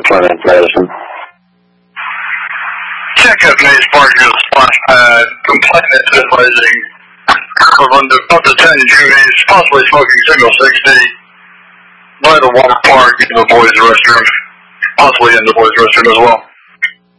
Plymouth Madison. Check up Maze Park is splash pad. Complainant advising up to 10 Judies, possibly smoking single 60 by the water park in the boys' restroom. Possibly in the boys' restroom as well.